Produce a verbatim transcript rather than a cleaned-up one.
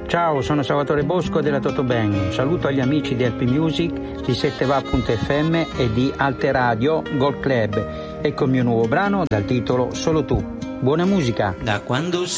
Ciao, sono Salvatore Bosco della Totobang. Un saluto agli amici di L P Music, di sette va punto effe emme e di Alte Radio Gold Club. Ecco il mio nuovo brano dal titolo Solo tu. Buona musica. Da quando sei